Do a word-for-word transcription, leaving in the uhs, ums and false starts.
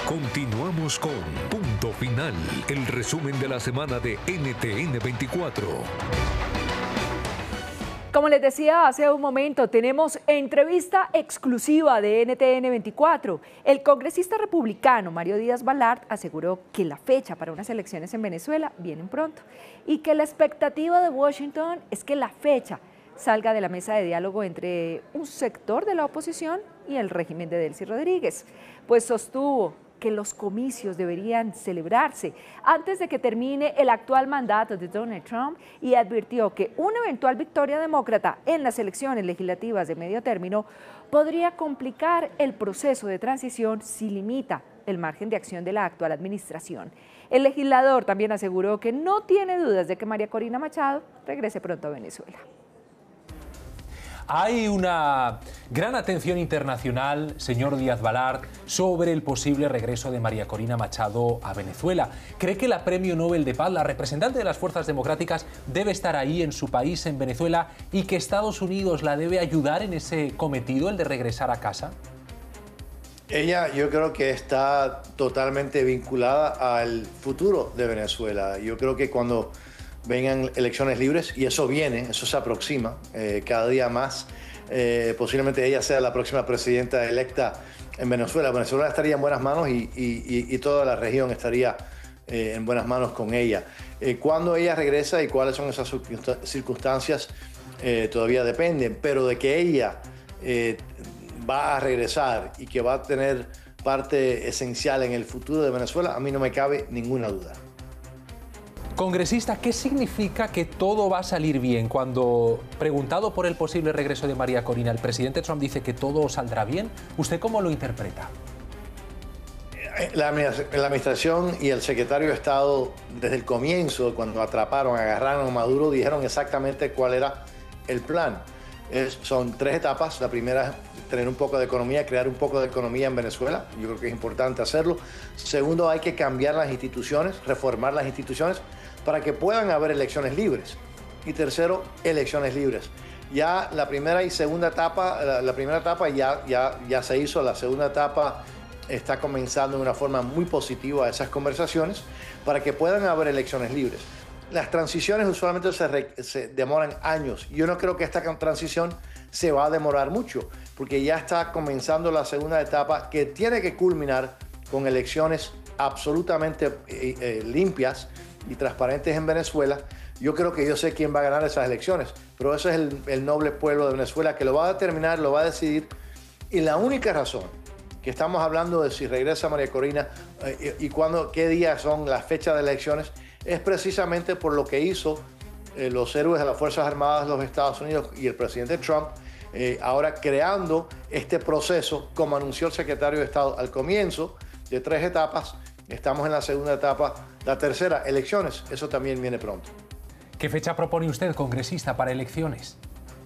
Continuamos con Punto Final, el resumen de la semana de N T N veinticuatro. Como les decía hace un momento, tenemos entrevista exclusiva de N T N veinticuatro. El congresista republicano Mario Díaz-Balart aseguró que la fecha para unas elecciones en Venezuela viene pronto y que la expectativa de Washington es que la fecha salga de la mesa de diálogo entre un sector de la oposición y el régimen de Delcy Rodríguez, pues sostuvo que los comicios deberían celebrarse antes de que termine el actual mandato de Donald Trump y advirtió que una eventual victoria demócrata en las elecciones legislativas de medio término podría complicar el proceso de transición si limita el margen de acción de la actual administración. El legislador también aseguró que no tiene dudas de que María Corina Machado regrese pronto a Venezuela. Hay una gran atención internacional, señor Díaz-Balart, sobre el posible regreso de María Corina Machado a Venezuela. ¿Cree que la Premio Nobel de Paz, la representante de las fuerzas democráticas, debe estar ahí en su país, en Venezuela, y que Estados Unidos la debe ayudar en ese cometido, el de regresar a casa? Ella, yo creo que está totalmente vinculada al futuro de Venezuela. Yo creo que cuando vengan elecciones libres, y eso viene, eso se aproxima eh, cada día más, eh, posiblemente ella sea la próxima presidenta electa en Venezuela. Venezuela estaría en buenas manos y, y, y toda la región estaría eh, en buenas manos con ella. Eh, cuándo ella regresa y cuáles son esas circunstancias eh, todavía dependen, pero de que ella eh, va a regresar y que va a tener parte esencial en el futuro de Venezuela, a mí no me cabe ninguna duda. Congresista, ¿qué significa que todo va a salir bien? Cuando preguntado por el posible regreso de María Corina, el presidente Trump dice que todo saldrá bien. ¿Usted cómo lo interpreta? La, la administración y el secretario de Estado, desde el comienzo, cuando atraparon, agarraron a Maduro, dijeron exactamente cuál era el plan. Es, son tres etapas. La primera es tener un poco de economía, crear un poco de economía en Venezuela. Yo creo que es importante hacerlo. Segundo, hay que cambiar las instituciones, reformar las instituciones para que puedan haber elecciones libres. Y tercero, elecciones libres. Ya la primera y segunda etapa, la, la primera etapa ya, ya, ya se hizo, la segunda etapa está comenzando de una forma muy positiva esas conversaciones para que puedan haber elecciones libres. Las transiciones usualmente se, re, se demoran años. Yo no creo que esta transición se va a demorar mucho, porque ya está comenzando la segunda etapa que tiene que culminar con elecciones absolutamente eh, eh, limpias y transparentes en Venezuela. Yo creo que yo sé quién va a ganar esas elecciones, pero ese es el, el noble pueblo de Venezuela que lo va a determinar, lo va a decidir. Y la única razón que estamos hablando de si regresa María Corina eh, y, y cuándo, qué días son las fechas de elecciones, es precisamente por lo que hizo eh, los héroes de las Fuerzas Armadas de los Estados Unidos y el presidente Trump, eh, ahora creando este proceso, como anunció el secretario de Estado al comienzo, de tres etapas. Estamos en la segunda etapa. La tercera, elecciones, eso también viene pronto. ¿Qué fecha propone usted, congresista, para elecciones?